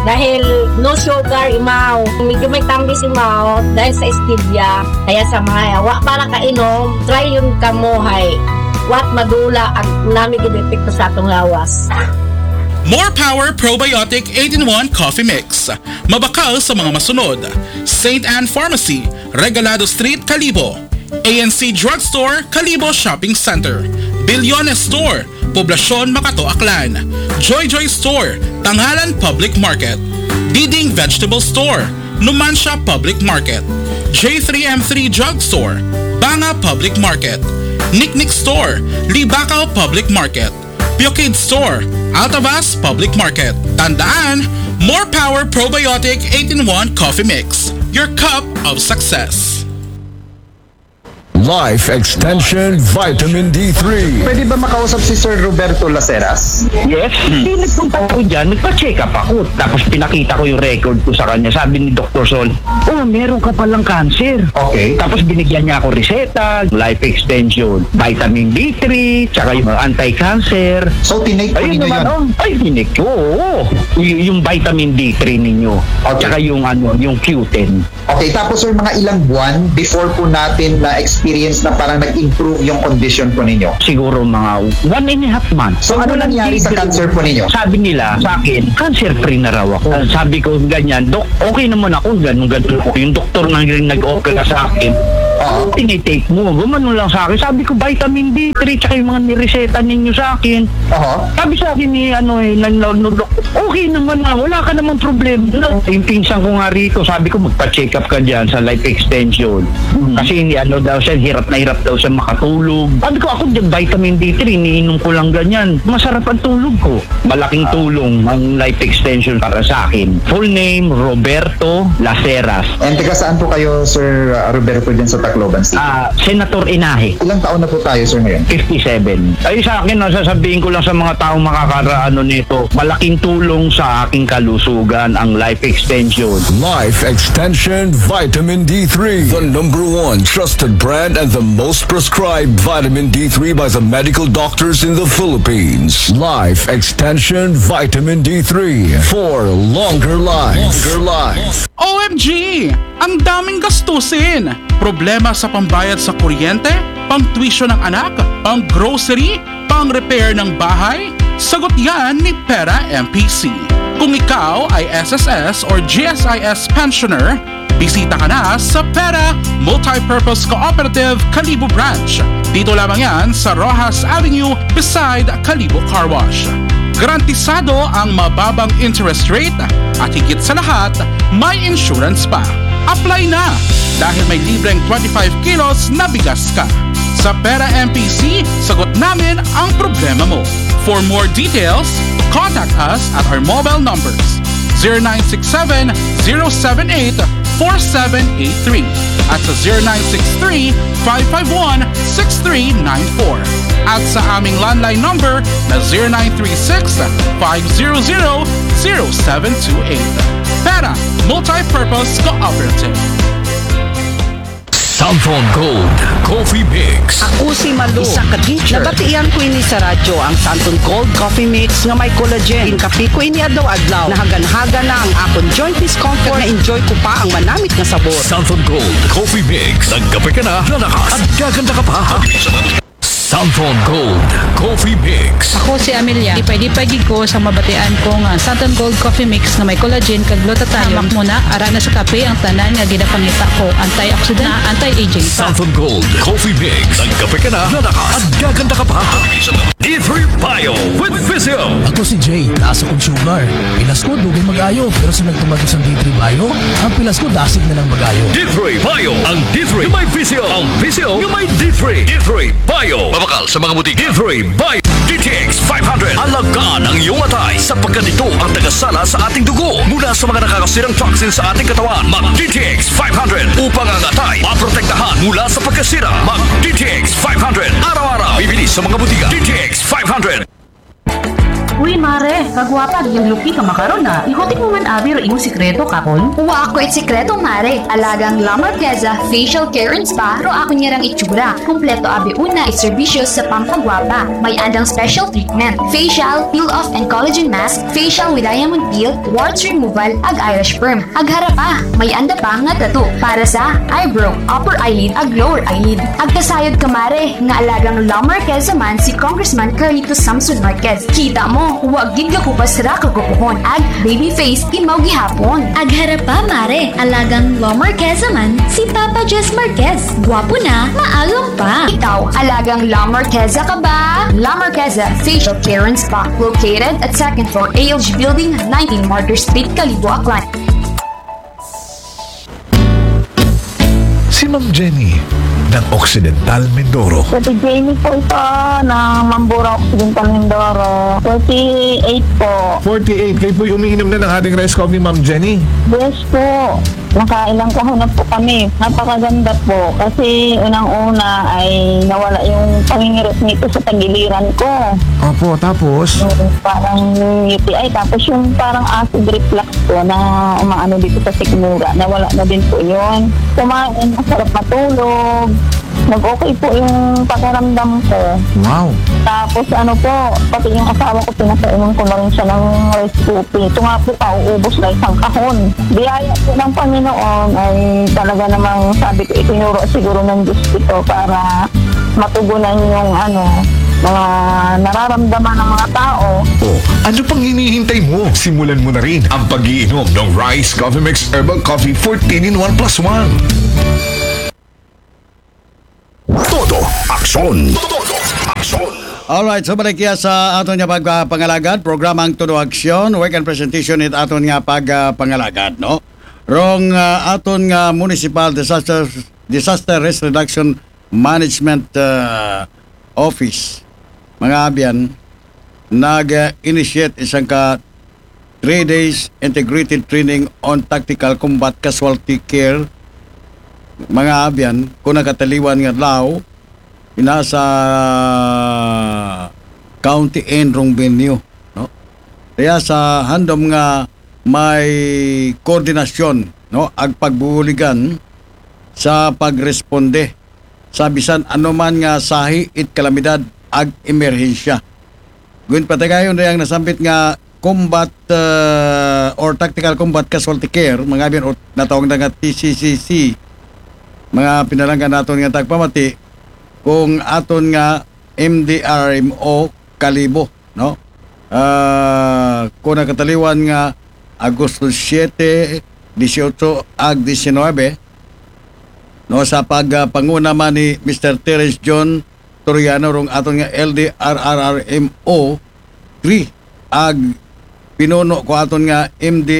Dahil no sugar, imaw. Medyo may tambis imaw dahil sa stevia. Kaya sa mga wa para kainom, try yung kamuhay. Wat madula ang nami ginepekto sa atong lawas. More Power Probiotic 8-in-1 Coffee Mix. Mabakal sa mga masunod. St. Anne Pharmacy, Regalado Street, Calibo. ANC Drugstore, Calibo Shopping Center. Bilyones Store, Poblacion, Makato, Aklan. Joy Joy Store, Tanghalan Public Market. Diding Vegetable Store, Numancia Public Market. J3M3 Drugstore, Banga Public Market. Nicknick Store, Libacao Public Market. Pukid Store, Altavas Public Market. Tandaan, More Power Probiotic 8-in-1 Coffee Mix. Your cup of success. Life Extension Vitamin D3. Pwede ba makausap si Sir Roberto Laceras? Yes. Nagpunta ako dyan, nagpa-check up ako. Tapos pinakita ko yung record ko sa kanya. Sabi ni Dr. Sol, oh, meron ka palang cancer. Okay. Tapos binigyan niya ako reseta, life extension, vitamin D3, tsaka yung anti-cancer. So, tinake po ninyo yun? Ay, tinik ko, oo. Yung vitamin D3 ninyo. Okay. Tsaka yung, yung Q10. Okay, tapos sir, mga ilang buwan before po natin na-experience na parang nag-improve yung condition po ninyo? Siguro mga 1.5 months. So, ano nangyari sa cancer po ninyo? Sabi nila sa akin, cancer-free na raw ako. Sabi ko ganyan, Dok, okay naman ako, ganun ako. Yung doktor na nag-okay na sa akin, tinitake mo, gumano lang sa akin. Sabi ko, vitamin D3, tsaka yung mga nireseta ninyo sa akin. Sabi sa akin ni, okay naman na, wala ka naman problem. Yung pinsan ko nga rito, sabi ko, magpa-check up ka dyan sa life extension. Kasi daw siya, hirap na hirap daw siya makatulog. Sabi ko, ako dyan, vitamin D3, iniinom ko lang ganyan. Masarap ang tulog ko. Malaking tulong ang life extension para sa akin. Full name, Roberto Laceras. And taga saan po kayo, Sir Roberto, dyan sa Tacloban City? Senator Inahe. Ilang taon na po tayo, sir, ngayon? 57. Ay, sa akin, sasabihin ko lang sa mga taong makakaraano nito, malaking tulong sa aking kalusugan ang life extension. Life Extension Vitamin D3. The #1 trusted brand and the most prescribed vitamin D3 by the medical doctors in the Philippines. Life Extension Vitamin D3 for longer life. Longer life. OMG! Ang daming gastusin! Problema sa pambayad sa kuryente, pang-tuition ng anak, pang-grocery, pang-repair ng bahay? Sagot yan ni Pera MPC. Kung ikaw ay SSS or GSIS pensioner, bisita ka na sa Pera Multipurpose Cooperative Calibo Branch. Dito lamang yan sa Rojas Avenue beside Calibo Car Wash. Garantisado ang mababang interest rate at higit sa lahat, may insurance pa. Apply na dahil may libreng 25 kilos na bigas ka. Sa Pera MPC, sagot namin ang problema mo. For more details, contact us at our mobile numbers 0967-078-4783 at sa 0963-551-6394 at sa aming landline number na 0936-500-0728. Pera Multipurpose Cooperative. Samphon Gold Coffee Mix. Ako si Malu, isa ka teacher. Nabatian ko ini sa radyo ang Samphon Gold Coffee Mix nga may collagen. Kapi ko ini adlaw-adlaw. Nahagan-haga na ang akong joint discomfort na enjoy ko pa ang manamit na sabor. Samphon Gold Coffee Mix. Nagkape ka na, lalakas at gaganda ka pa. Samphon Gold Coffee Mix. Ako si Amelia. Ipay-dipay ko sa mabatian ko nga Samphon Gold Coffee Mix na may collagen kag glutathione. Hamak mo na ara na sa kape ang tanan nga ginapangita ko. Antioxidant na anti-aging pa. Samphon Gold Coffee Mix. Nagkape ka na, lalakas at gaganda ka pa. D3 Bio with Physio. Ako si Jay, taas akong sugar. Pilas ko, dugay mag-ayo. Pero sa nagtumagot sa D3 Bio, ang pilas ko dasig na ng mag-ayo. D3 Bio. Ang D3 yung may Physio. Ang Physio yung may D3. D3 Bio. Mabakal sa mga butik. D3 Bio. DTX 500. Alagaan ang iyong atay sapagkat ito ang tagasala sa ating dugo mula sa mga nakakasirang toxin sa ating katawan. Mag DTX 500 upang ang atay maprotektahan mula sa pagkasira. Mag DTX 500. Araw-araw bibili sa mga butika. DTX 500. Uy, mare, kagwapa, yung lupi ka makaroon na. Ikutin mo man abi ro imong sikreto kakon. Wa ako it sikreto, mare. Alagang La Marqueza Facial Care and Spa, ro ako niyarang itsura. Kumpleto abi una iserbisyo sa pampagwapa. May andang special treatment. Facial, peel-off and collagen mask, facial with diamond peel, warts removal, ag eyelash perm. Ag harapa, may anda pa nga tattoo para sa eyebrow, upper eyelid, ag lower eyelid. Ag kasayod ka, mare, nga alagang La Marqueza man si Congressman Carlito Samson Marquez. Kita mo, huwag gid ka kupas ra kagupuhon. Ag baby face, imaw gihapon. Ag harapa, mare, alagang La Marqueza man si Papa Jess Marquez. Gwapo na, maalam pa. Ikaw, alagang La Marqueza ka ba? La Marqueza Facial Care and Spa, located at 2nd floor ALG Building, 19 Martyr Street, Calibo, Aklan. Si Ma'am Jenny ng Occidental Mindoro. Pati Jamie po ito ng Mambura Occidental Mindoro. 48 po. 48. Kayo po umiinom na ng ating rice coffee, Ma'am Jenny. Yes po. Nakailang kahon na po kami. Napakaganda po. Kasi unang-una ay nawala yung pangingirot nito sa tagiliran ko. Opo, tapos? Yung parang UTI. Tapos yung parang acid reflux ko na umaano dito sa sikmura. Nawala na din po yun. Kumain, masarap matulog. Nag-okay po yung pakiramdam ko. Wow. Tapos ano po, pati yung asawa ko, pinasainom ko na rin siya ng rice coffee. Ito nga po, pauubos na isang kahon. Biyaya po ng Panginoon ay talaga namang sabi ko, itinuro siguro ng Diyos ito para matugunan yung mga nararamdaman ng mga tao. Oh, ano pang hinihintay mo? Simulan mo na rin ang pag-iinom ng Rice Coffee Mix Herbal Coffee 14 in 1 plus 1. Todo aksyon. Todo aksyon. Alright, so balik kaya sa aton nga pagpangalagad, programang Todo Aksyon, weekend presentation it aton nga pagpangalagad, no? Rong aton nga Municipal Disaster Risk Reduction Management Office, mga abyan, nag-initiate isang 3 days integrated training on tactical combat casualty care, mga abyan, kung nakataliwan nga law, inasa county enrong venue, no? Kaya sa handom nga may koordinasyon, no, ag pagbuligan sa pagresponde sa bisan anuman nga sahi it kalamidad ag emerhensya. Gun patagayon dayang nasambit nga combat or tactical combat casualty care, mga abyan, o natawag na nga TCCC, mga pinalanggan naton nga tagpamati kung aton nga MDRMO Kalibo, no? Kung nakataliwan nga Agosto 7, 18 ag 19, no, sa pagpanguna man ni Mr. Terence John Toriano rong aton nga LDRRMO 3 ag pinuno ko aton nga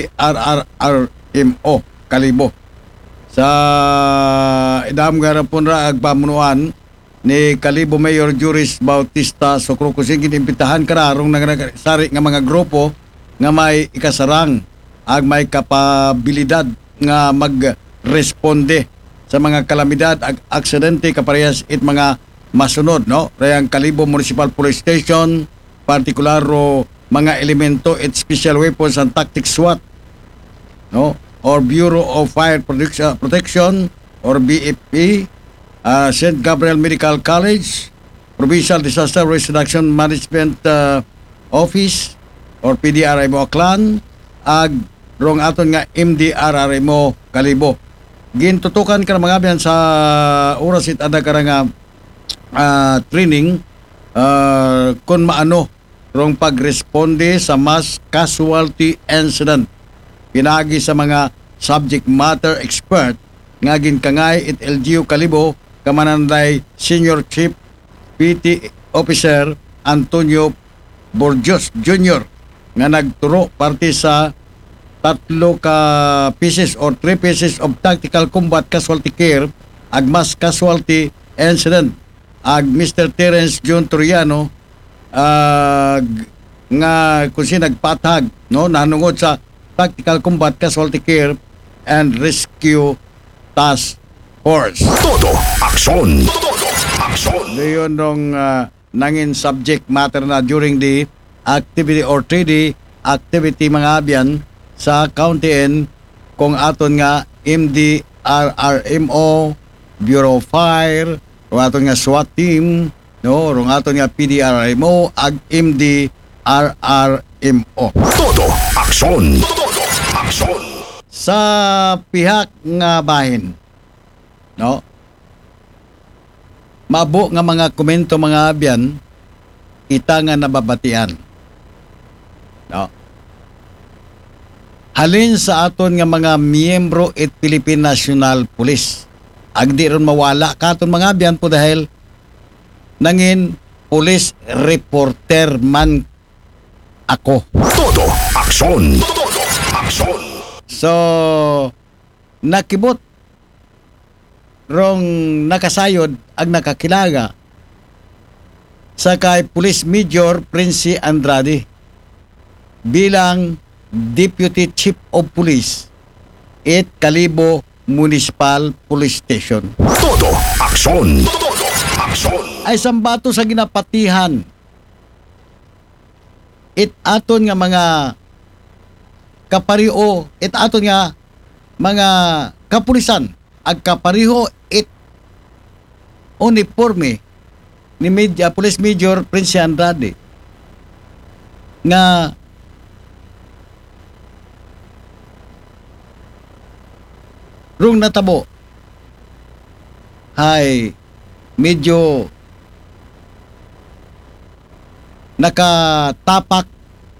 MDRRMO Kalibo. Sa idam garapon ra ag pamunuan ni Kalibo Mayor Juris Bautista Sokro kusing inimbitahan kararong nagsari nga mga grupo nga may ikasarang ag may kapabilidad nga magresponde sa mga kalamidad ag aksidente kaparehas it mga masunod, no? Rayang Kalibo Municipal Police Station, partikularo mga elemento at special weapons and tactics SWAT, no? Or Bureau of Fire Protection or BFP, St. Gabriel Medical College, Provincial Disaster Risk Reduction Management Office or PDRMO Aklan, ag rong aton nga MDRRMO Kalibo. Gintutukan ka mga biyan sa oras it ada ka nga training kung maano rong pagresponde sa mass casualty incident. Pinagi sa mga subject matter expert nga ginkangay it LGU Kalibo kamananday Senior Chief PT Officer Antonio Borjos Jr. nga nagturo parte sa 3 pieces or 3 pieces of tactical combat casualty care ag mass casualty incident ag Mr. Terence John Toriano nga kung siya nagpatag, no, nanungod sa tactical combat casualty care and rescue task force. Todo aksyon. Todo aksyon. Doon nung nangin subject matter na during the activity or 3D activity mga abyan sa County N kung aton nga MDRRMO, Bureau of Fire, kung aton nga SWAT team, no, kung aton nga PDRRMO ag MDRRMO. Todo aksyon. Todo aksyon. Sa pihak nga bahin, no, mabo nga mga komento mga abyan ita nga nababatian, no, halin sa aton nga mga miyembro at Philippine National Police ag di ron mawala katon mga abyan po dahil nangin police reporter man ako. Todo aksyon. Todo aksyon. So, nakibot rong nakasayod ang nakakilaga sa kay Police Major Prince Andrade bilang Deputy Chief of Police at Kalibo Municipal Police Station. Todo aksyon. Todo aksyon. Ay sambato sa ginapatihan it aton nga mga kapariho it aton nga mga kapulisan ag kapariho it uniforme ni Police Major Prince Andrade nga rung natabo ay medyo nakatapak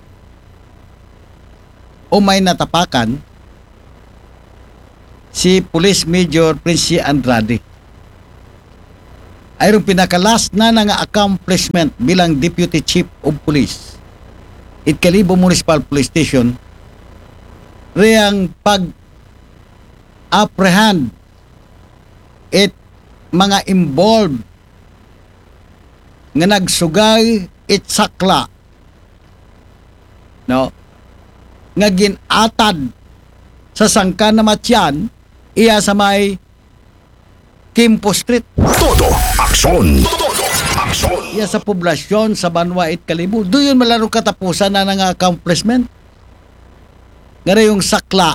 o may natapakan si Police Major Prince Andrade. Ayong pinakalas na nga accomplishment bilang Deputy Chief of Police at Kalibo Municipal Police Station reyang pag-apprehend at mga involved nga nagsugay at sakla, no, nga ginatad sa sangka na matyan iya sa may Kimpo Street. Todo aksyon. Todo aksyon. Iya sa poblasyon sa Banwa at Kalibo. Doon malaro katapusan na ng accomplishment. Ngara yung sakla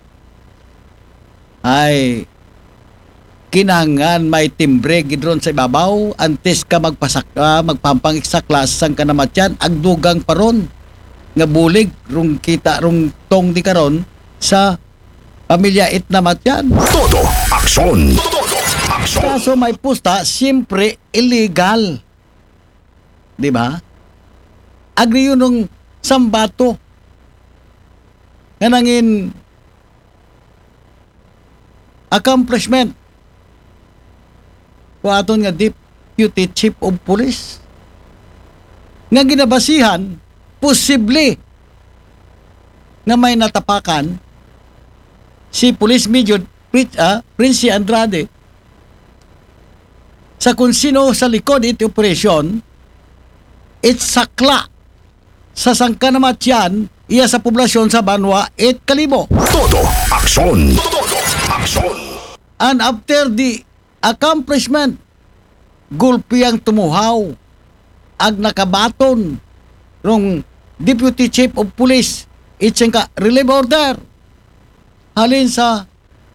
ay kinangan may timbre gidron sa ibabaw antes ka magpampangik-sakla sa sangka na matyan agdugang paron nga bulig rung kita rung tong di karon sa pamilya it na matyan. Todo aksyon. Todo aksyon. Kaso may pusta, siyempre illegal. Di ba? Agri yun nung sambato. Nga nangin accomplishment o aton nga Deputy Chief of Police nga ginabasihan posible nga may natapakan si Police Major Prince Andrade sa kung sino sa likod iti operasyon it sakla sa sangka na matyan iya sa poblasyon sa Banwa at Kalibo. Todo aksyon. Todo aksyon. And after the accomplishment gulpi ang tumuhaw ag nakabaton rong Deputy Chief of Police itseng ka relief order halin sa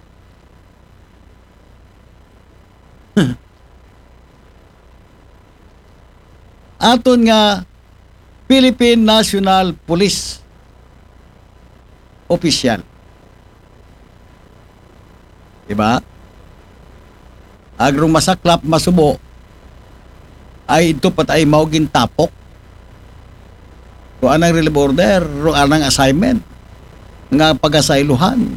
aton nga Philippine National Police official. Diba? Agrong masaklap masubo ay ito patay maugin tapok kung anang relief order kung anang assignment nga pag-asayluhan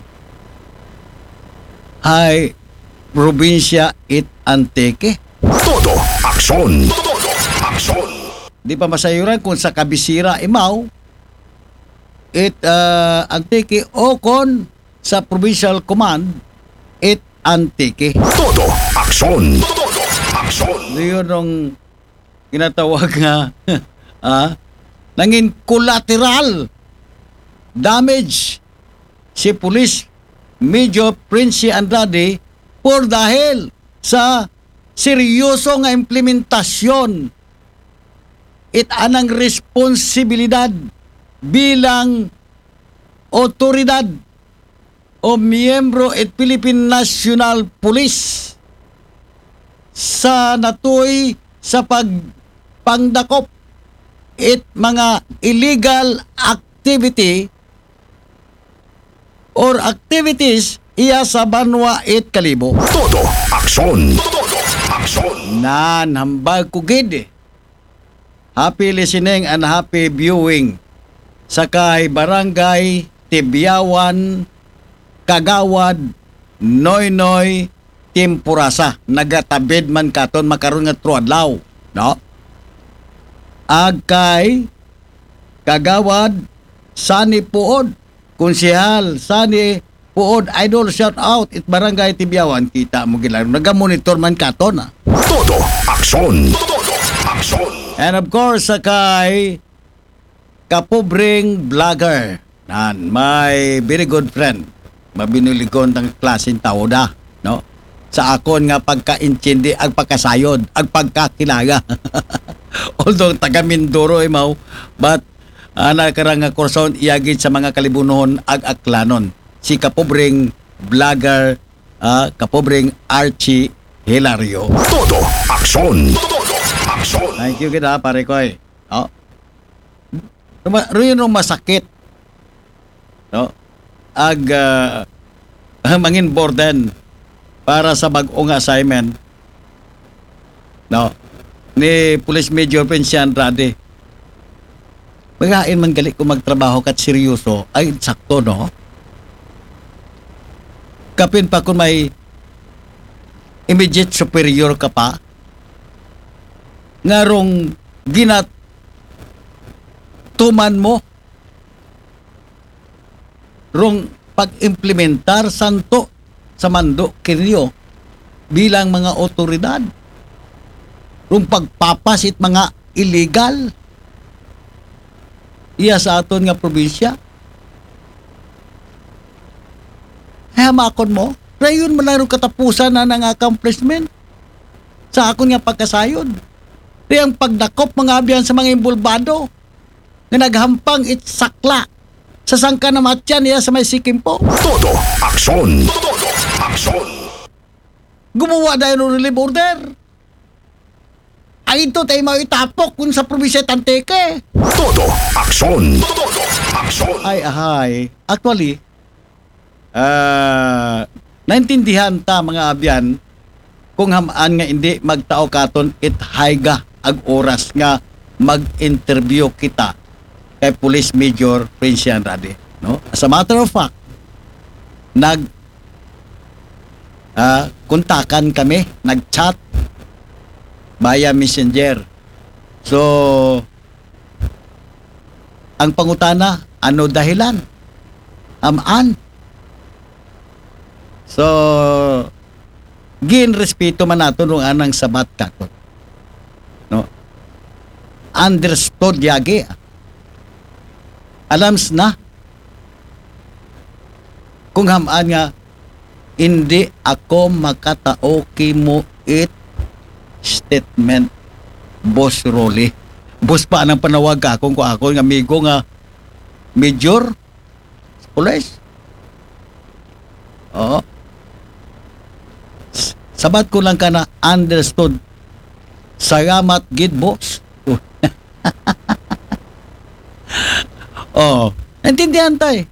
ay probinsya it Antique. Todo aksyon. Todo aksyon. Di pa masayuran kung sa kabisira imaw it Antique o kon sa provincial command it Antique. Todo aksyon. Todo aksyon. Yun ang ginatawag nga nangin collateral damage si Police Major Prince Andrade por dahil sa seryoso nga implementasyon it anang responsibilidad bilang otoridad o miyembro it Philippine National Police sa natuy sa pagpangdakop it mga illegal activity or activities iya sa banwa it Kalibo. Todo aksyon. Todo aksyon. Nan hambal ko gid. Happy listening and happy viewing sa kay Barangay Tibyawan, Kagawad, Noynoy, Timpurasa. Nagatabid man katon makaroon nga truadlaw, no? Agkay Kagawad, Sani Puod, Konsehal Sani Puod, idol shout out it Barangay Tibyawan, kita mo gilaro. Nagamonitor man katon. Todo aksyon. Todo aksyon. And of course, sa kay kapobreng vlogger. Nan, my very good friend. Mabinuligon ng klaseng tao da, no? Sa akon nga pagkaintindi ag pagkasayod, ag pagkakilaga. Although taga Mindoro mau, but nakarang nga kurson iagid sa mga kalibunohon ag aklanon. Si kapobreng vlogger, kapobreng Archie Hilario. Todo aksyon. Todo aksyon. Thank you kita, pare ko eh. Oh. Rin masakit. No? Ag mangin burden para sa bag-ong assignment. No? Ni Police Major Pensian Rade. Magain man gali ko magtrabaho kat seryoso ay sakto, no? Kapin pa kung may immediate superior ka pa ngarong tuman mo rong pag-implementar santo sa mando kinyo bilang mga otoridad rong pagpapasit mga illegal iya sa aton nga probinsya. Hamakon mo rayon man lang katapusan na ng accomplishment sa akon nga pagkasayod. Riyang pagdakop mga abyan sa mga imbulbado nga naghampang sakla sa sangka na matyan niya sa may Sikimpo. Todo aksyon. Todo aksyon. Gumawa dahil ng relief order. Ay ito tayo maitapok kung sa probinsya Tanteke. Todo aksyon. Todo aksyon. Ay. Actually, naintindihan ta mga abyan kung hamaan nga hindi magtao katon it hayga ag oras nga mag-interview kita kay Police Major Pensian Rade, no? As a matter of fact, kontakan kami, nag-chat via messenger. So ang pangutana, ano dahilan? Amaan. So ginrespeto man nato nung anang sabat kakot. No? Understood yagi. Alams na kung hamaan nga hindi ako makatao kimo it statement Boss Rolly. Boss pa anang panawag ka kung ako nga amigo nga major police. Oo. Sabat ko lang ka na understood. Salamat gid boss. Oh, naintindihan tayo.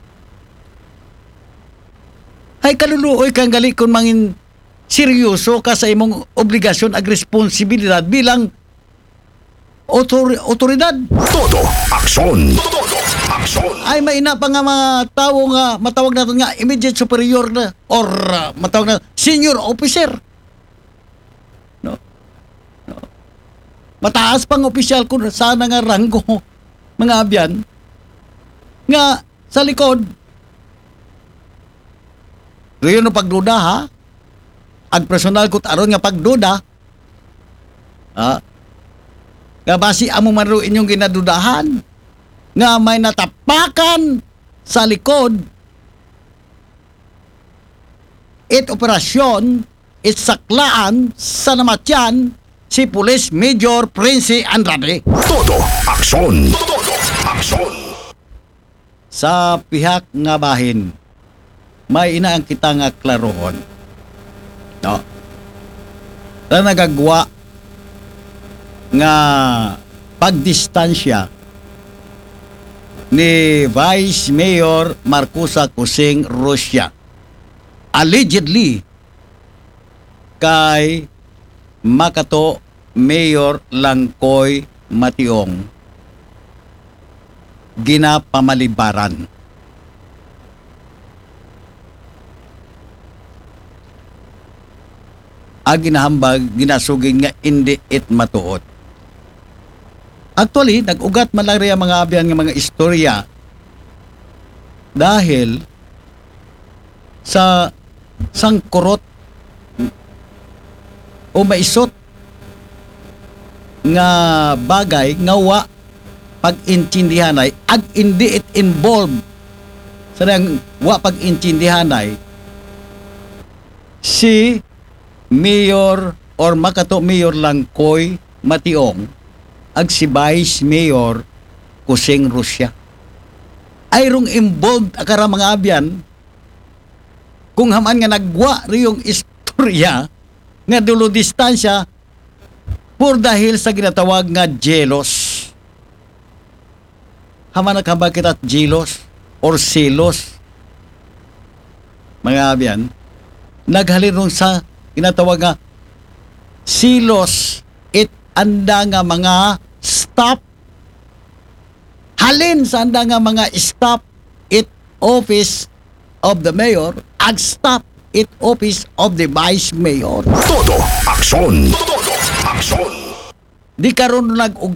Ay kaluluoy kang gali kung mangin seryoso ka sa imong obligasyon ag responsibilidad bilang otoridad. Todo aksyon. Todo aksyon. Ay maina pa nga mga tao nga matawag natin nga immediate superior na or matawag na senior officer. No. Mataas pang opisyal kung sana nga ranggo mga abyan nga sa likod riyon no pagduda ha ag personal ko aron nga pagduda nga basi amo man ro inyong ginadudahan nga may natapakan sa likod it operasyon it saklaan sa namatyan si Police Major Prince Andrade. Todo aksyon. Todo aksyon. Sa pihak nga bahin, may inaang kita nga klarohon. No? Na nagagwa nga pagdistansya ni Vice Mayor Marcusa Kusing Rusya allegedly kay Makato Mayor Langkoy Mationg ginapamalibaran. Ginahambag, ginasugin nga hindi it matuot. Actually, nag-ugat man lang rin ang mga abyan ng mga istorya dahil sa sangkurot o maisot nga bagay nga wa pag-intindihanay ag hindi it involved sa wa pag-intindihanay si Mayor or Makato Mayor Langkoy Mationg ag si Vice Mayor Kusing Rusya. Ayrong involved akara mga abyan kung haman nga nagwa riyong istorya nga dulo distansya por dahil sa ginatawag nga jealous. Haman nakabag kita jealous or selos. Mga abyan, naghalirong sa ginatawag nga silos it anda nga mga stop halin sa anda nga mga stop it office of the mayor ag stop it office of the vice mayor. Todo aksyon. Todo aksyon. Di karon nag